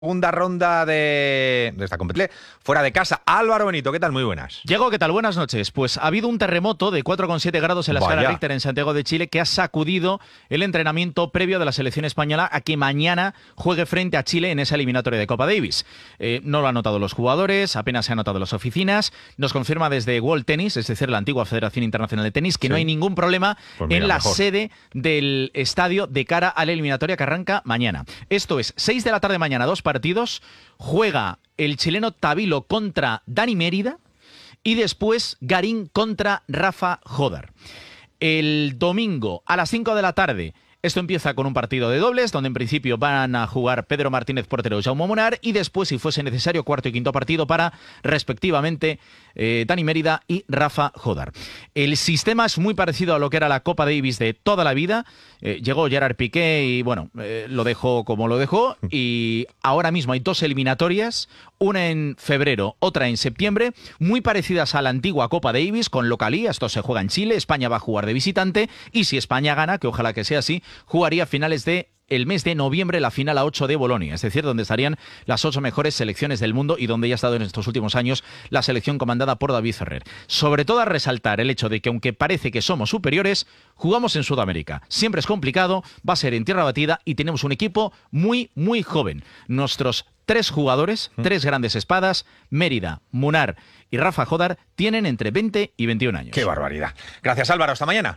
Segunda ronda de esta competición fuera de casa. Álvaro Benito, ¿qué tal? Muy buenas. Diego, ¿qué tal? Buenas noches. Pues ha habido un terremoto de 4,7 grados en la escala Richter en Santiago de Chile que ha sacudido el entrenamiento previo de la selección española a que mañana juegue frente a Chile en esa eliminatoria de Copa Davis. No lo han notado los jugadores, apenas se han notado las oficinas. Nos confirma desde World Tennis, es decir, la antigua Federación Internacional de Tenis, que no hay ningún problema en la sede del estadio de cara a la eliminatoria que arranca mañana. Esto es 6 de la tarde mañana, dos partidos. Juega el chileno Tabilo contra Dani Mérida y después Garín contra Rafa Jódar. El domingo a las 5 de la tarde esto empieza con un partido de dobles, donde en principio van a jugar Pedro Martínez, portero, y Jaume Munar, y después, si fuese necesario, cuarto y quinto partido para, respectivamente, Dani Mérida y Rafa Jódar. El sistema es muy parecido a lo que era la Copa Davis de toda la vida. Llegó Gerard Piqué y, bueno, lo dejó como lo dejó, y ahora mismo hay dos eliminatorias, una en febrero, otra en septiembre, muy parecidas a la antigua Copa Davis, con localía. Esto se juega en Chile, España va a jugar de visitante, y si España gana, que ojalá que sea así, jugaría a finales de el mes de noviembre la final A8 de Bolonia, es decir, donde estarían las 8 mejores selecciones del mundo y donde ya ha estado en estos últimos años la selección comandada por David Ferrer. Sobre todo a resaltar el hecho de que, aunque parece que somos superiores, jugamos en Sudamérica. Siempre es complicado, va a ser en tierra batida y tenemos un equipo muy, muy joven. Nuestros 3 jugadores, 3 grandes espadas, Mérida, Munar y Rafa Jódar, tienen entre 20 y 21 años. ¡Qué barbaridad! Gracias, Álvaro. Hasta mañana.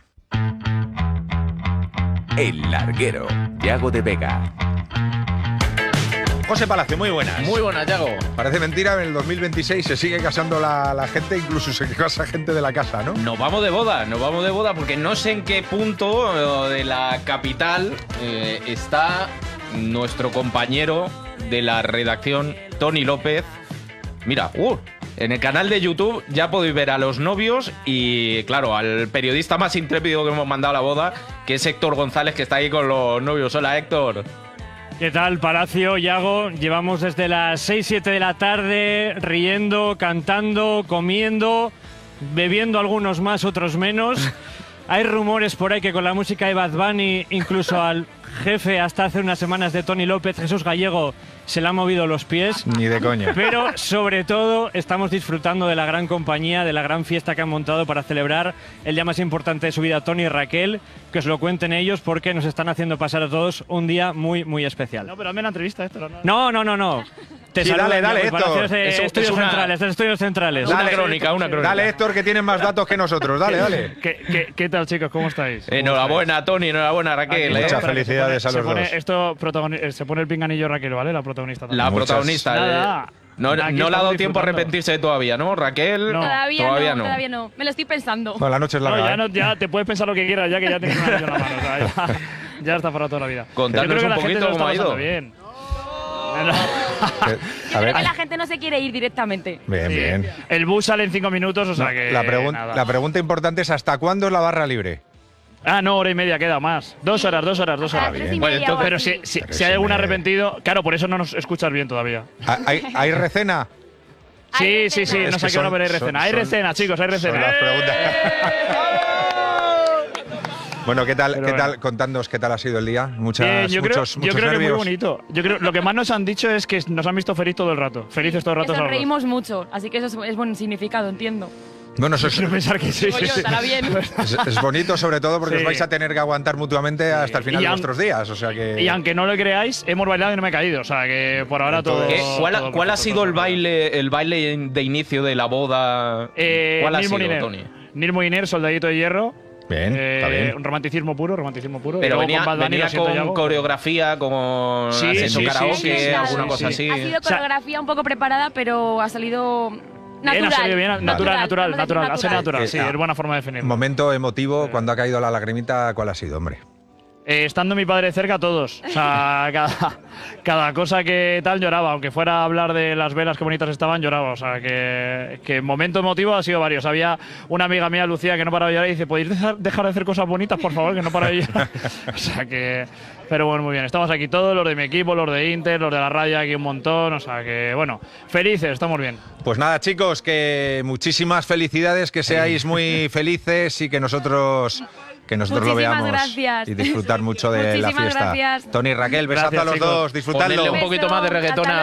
El Larguero, Yago de Vega. José Palacio, muy buenas. Muy buenas, Yago. Parece mentira, en el 2026 se sigue casando la gente, incluso se casa gente de la casa, ¿no? Nos vamos de boda porque no sé en qué punto de la capital está nuestro compañero de la redacción, Tony López. Mira, en el canal de YouTube ya podéis ver a los novios y, claro, al periodista más intrépido que hemos mandado a la boda, que es Héctor González, que está ahí con los novios. Hola, Héctor. ¿Qué tal, Palacio, Yago? Llevamos desde las 6-7 de la tarde riendo, cantando, comiendo, bebiendo algunos más, otros menos. Hay rumores por ahí que con la música de Bad Bunny, incluso al jefe hasta hace unas semanas de Tony López, Jesús Gallego, se le han movido los pies. Ni de coña. Pero, sobre todo, estamos disfrutando de la gran compañía, de la gran fiesta que han montado para celebrar el día más importante de su vida, Tony y Raquel. Que os lo cuenten ellos porque nos están haciendo pasar a todos un día muy, muy especial. No, pero hazme la entrevista, esto. No. Sí, dale, Héctor. Estudios centrales. Una crónica. Dale, Héctor, que tienes más datos que nosotros. Dale. ¿Qué tal, chicos? ¿Cómo estáis? Enhorabuena, Tony. Enhorabuena, Raquel. Muchas felicidades a los dos. Se pone el pinganillo Raquel, ¿vale? La protagonista también. La protagonista. Nada. No le ha dado tiempo a arrepentirse todavía, ¿no, Raquel? No. Todavía no. Me lo estoy pensando. Bueno, la noche es larga. Ya te puedes pensar lo que quieras, ya que ya tienes un anillo en la mano. O sea, ya está para toda la vida. Contadnos un poquito cómo ha ido. Bien. Yo creo que la gente no se quiere ir directamente. Bien. El bus sale en 5 minutos, o sea que. La pregunta importante es: ¿hasta cuándo es la barra libre? No, hora y media queda más. 2 horas. Bueno, pero si hay algún arrepentido, claro, por eso no nos escuchas bien todavía. ¿Hay recena? Sí, no sé a qué hora, pero hay recena. Hay recena, chicos, hay recena. Son las preguntas. Bueno, ¿qué tal? Contadnos qué tal ha sido el día. Muchos nervios. Yo creo que muy bonito. Yo creo lo que más nos han dicho es que nos han visto feliz todo el rato. Felices todo el rato. Nos reímos mucho, así que eso es buen significado, entiendo. Bueno, eso quiero pensar que sí. Estará bien. Es bonito, sobre todo porque os vais a tener que aguantar mutuamente hasta el final de vuestros días. O sea que... Y aunque no lo creáis, hemos bailado y no me he caído. O sea que por ahora todo. ¿Cuál ha sido el baile de inicio de la boda? ¿Cuál ha sido, Tony? Nil Moliner, Soldadito de Hierro. Bien, está bien. Un romanticismo puro. Pero venía con coreografía, como karaoke, alguna cosa así. Ha sido coreografía un poco preparada, pero ha salido natural. Ha salido bien, natural. Ha sido natural, sí, es buena forma de definirlo. Momento emotivo, cuando ha caído la lagrimita, ¿cuál ha sido, hombre? Estando mi padre cerca, todos. O sea, cada cosa que tal lloraba. Aunque fuera a hablar de las velas que bonitas estaban, lloraba. O sea, que momento emotivo ha sido varios. Había una amiga mía, Lucía, que no paraba de llorar y dice: ¿podéis dejar de hacer cosas bonitas, por favor? Que no para de llorar. O sea que... Pero bueno, muy bien. Estamos aquí todos, los de mi equipo, los de Inter, los de la radio, aquí un montón. O sea que, bueno, felices, estamos bien. Pues nada, chicos, que muchísimas felicidades, que seáis muy felices y que nosotros que nosotros lo Muchísimas veamos gracias. y disfrutar mucho de la Muchísimas fiesta. gracias. Tony y Raquel, besazo Gracias, a los chicos. dos, disfrutadlo. Ponedle un poquito más de reggaetón Hasta a